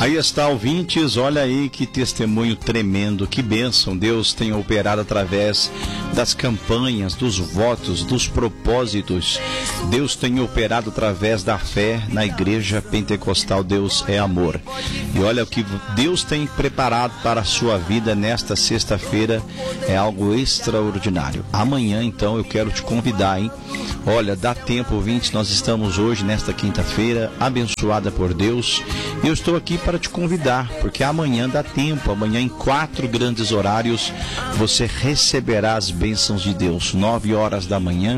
Aí está, ouvintes, olha aí que testemunho tremendo, que bênção Deus tem operado através das campanhas, dos votos, dos propósitos. Deus tem operado através da fé na igreja pentecostal. Deus é amor. E olha o que Deus tem preparado para a sua vida nesta sexta-feira, é algo extraordinário. Amanhã, então, eu quero te convidar, hein? Olha, dá tempo, ouvintes, nós estamos hoje, nesta quinta-feira, abençoada por Deus. Eu estou aqui para te convidar, porque amanhã dá tempo, amanhã em 4 grandes horários, você receberá as bênçãos de Deus. 9 horas da manhã,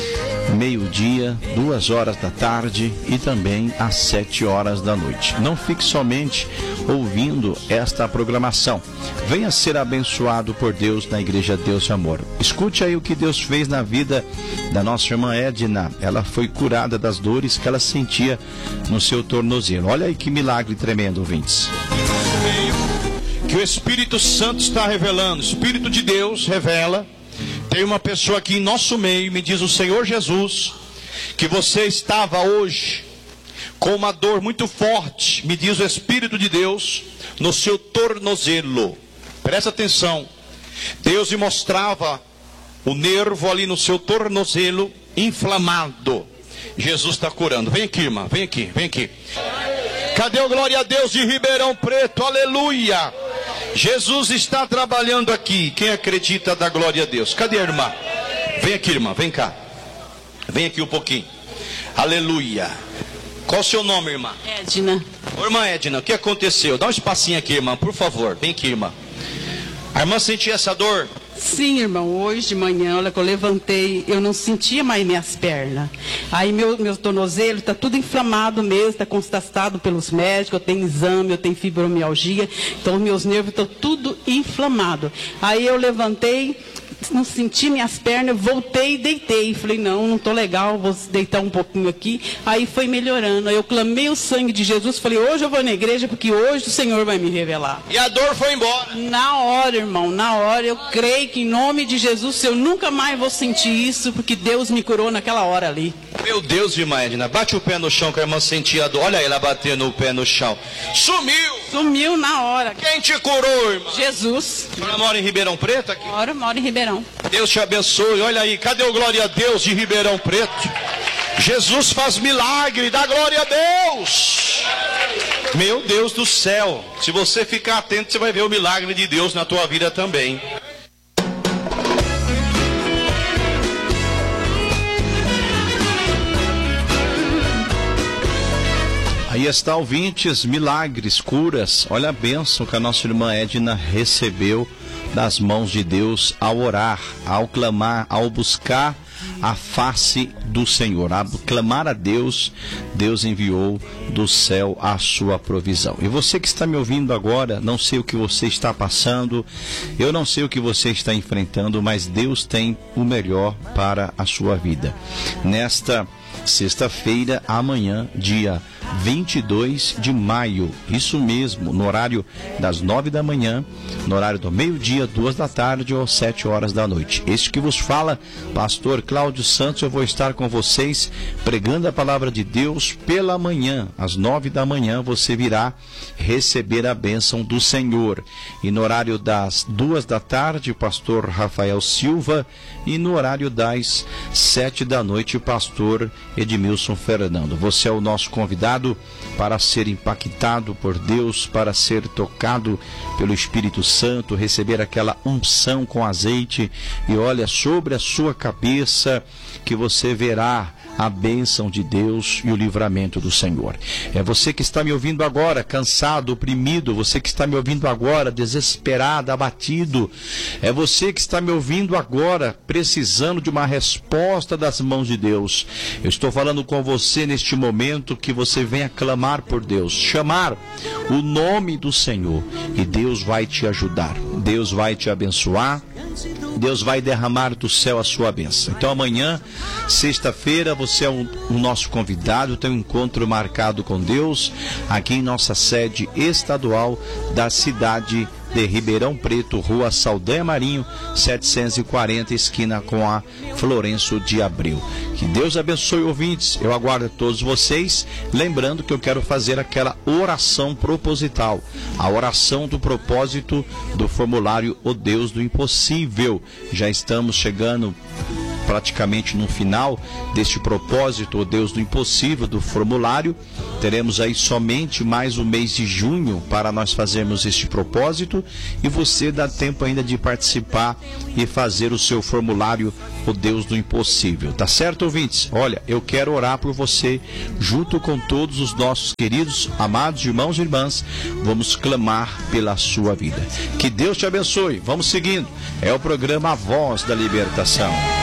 meio-dia, 2 horas da tarde e também às 7 horas da noite. Não fique somente ouvindo esta programação. Venha ser abençoado por Deus na Igreja Deus e Amor. Escute aí o que Deus fez na vida da nossa irmã Edna. Ela foi curada das dores que ela sentia no seu tornozelo. Olha aí que milagre tremendo, ouvintes. Que o Espírito Santo está revelando, o Espírito de Deus revela. Tem uma pessoa aqui em nosso meio, me diz o Senhor Jesus, que você estava hoje com uma dor muito forte, me diz o Espírito de Deus, no seu tornozelo. Presta atenção, Deus me mostrava o nervo ali no seu tornozelo inflamado. Jesus está curando. Vem aqui, irmã, vem aqui, vem aqui. Cadê o glória a Deus de Ribeirão Preto? Aleluia! Jesus está trabalhando aqui. Quem acredita dá glória a Deus? Cadê a irmã? Vem aqui, irmã, vem cá. Vem aqui um pouquinho. Aleluia. Qual o seu nome, irmã? Edna. Ô, irmã Edna, o que aconteceu? Dá um espacinho aqui, irmã, por favor. Vem aqui, irmã. A irmã sentia essa dor? Sim, irmão, hoje de manhã, olha que eu levantei, eu não sentia mais minhas pernas. Aí meu tornozelo está tudo inflamado mesmo, está constatado pelos médicos, eu tenho exame, eu tenho fibromialgia, então meus nervos estão tudo inflamados. Aí eu levantei, não senti minhas pernas, voltei e deitei. Falei, não estou legal, vou deitar um pouquinho aqui. Aí foi melhorando, aí eu clamei o sangue de Jesus, falei, hoje eu vou na igreja porque hoje o Senhor vai me revelar. E a dor foi embora? Na hora, irmão, na hora, eu creio que em nome de Jesus, eu nunca mais vou sentir isso, porque Deus me curou naquela hora ali. Meu Deus, irmã Edna, bate o pé no chão que a irmã sentia a dor. Olha ela batendo o pé no chão. Sumiu! Sumiu na hora. Quem te curou, irmã? Jesus. A senhora mora em Ribeirão Preto aqui? Moro em Ribeirão. Deus te abençoe. Olha aí, cadê o glória a Deus de Ribeirão Preto? Jesus faz milagre, dá glória a Deus. Meu Deus do céu. Se você ficar atento, você vai ver o milagre de Deus na tua vida também. Aí está, ouvintes, milagres, curas. Olha a bênção que a nossa irmã Edna recebeu das mãos de Deus ao orar, ao clamar, ao buscar a face do Senhor. Ao clamar a Deus, Deus enviou do céu a sua provisão. E você que está me ouvindo agora, não sei o que você está passando, eu não sei o que você está enfrentando, mas Deus tem o melhor para a sua vida. Nesta sexta-feira, amanhã, dia 22 de maio, isso mesmo, no horário das 9 da manhã, no horário do meio-dia, 2 da tarde ou 7 horas da noite. Este que vos fala, pastor Cláudio Santos, eu vou estar com vocês pregando a palavra de Deus pela manhã, às 9 da manhã você virá receber a bênção do Senhor. E no horário das 2 da tarde, o pastor Rafael Silva, e no horário das 7 da noite, o pastor Edmilson Fernando. Você é o nosso convidado para ser impactado por Deus, para ser tocado pelo Espírito Santo, receber aquela unção com azeite, e olha, sobre a sua cabeça que você verá a bênção de Deus e o livramento do Senhor. É você que está me ouvindo agora, cansado, oprimido, você que está me ouvindo agora, desesperado, abatido, é você que está me ouvindo agora, precisando de uma resposta das mãos de Deus. Eu estou falando com você neste momento que você venha clamar por Deus, chamar o nome do Senhor, e Deus vai te ajudar, Deus vai te abençoar, Deus vai derramar do céu a sua bênção. Então amanhã, sexta-feira, você é o nosso convidado, tem um encontro marcado com Deus aqui em nossa sede estadual da cidade de Ribeirão Preto, Rua Saldanha Marinho, 740, esquina com a Florencio de Abreu. Que Deus abençoe, ouvintes. Eu aguardo todos vocês. Lembrando que eu quero fazer aquela oração proposital, a oração do propósito do formulário O Deus do Impossível. Já estamos chegando praticamente no final deste propósito, o Deus do Impossível, do formulário. Teremos aí somente mais o mês de junho para nós fazermos este propósito, e você dá tempo ainda de participar e fazer o seu formulário, o Deus do Impossível. Tá certo, ouvintes? Olha, eu quero orar por você junto com todos os nossos queridos, amados irmãos e irmãs. Vamos clamar pela sua vida. Que Deus te abençoe. Vamos seguindo. É o programa A Voz da Libertação.